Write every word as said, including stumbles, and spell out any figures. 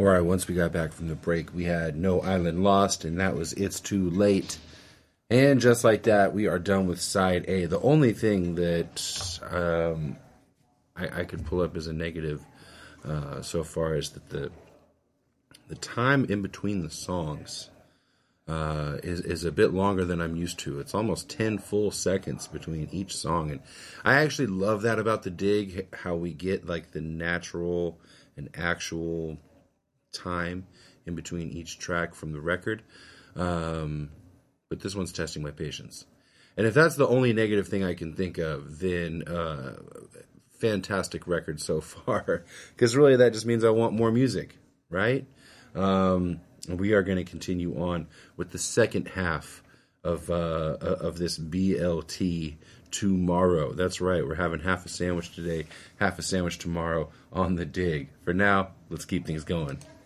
All right, once we got back from the break, we had No Island Lost, and that was It's Too Late. And just like that, we are done with side A. The only thing that um, I, I could pull up as a negative uh, so far is that the the time in between the songs uh, is is a bit longer than I'm used to. It's almost ten full seconds between each song, and I actually love that about the Dig, how we get like the natural and actual time in between each track from the record. Um, but this one's testing my patience. And if that's the only negative thing I can think of, then uh, fantastic record so far. Because really that just means I want more music, right? Um, we are going to continue on with the second half of uh, of this B L T tomorrow. That's right. We're having half a sandwich today, half a sandwich tomorrow on the Dig. For now, let's keep things going.